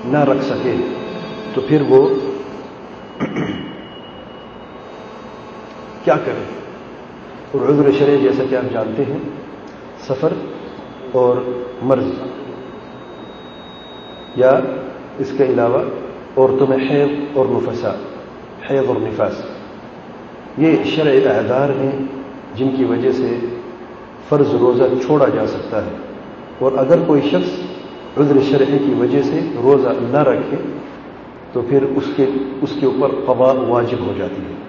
ना रख सके तो फिर वो क्या करें। और उज़्र शरई जैसा कि आप जानते हैं, सफ़र और मर्ज, या इसके अलावा औरतों में हैज़ और नुफसा, हैज़ और निफास, ये शरई आज़ार हैं जिनकी वजह से फ़र्ज रोज़ा छोड़ा जा सकता है। और अगर कोई शख्स उज़्र शरई की वजह से रोज़ा न रखे तो फिर उसके ऊपर क़ज़ा वाजिब हो जाती है।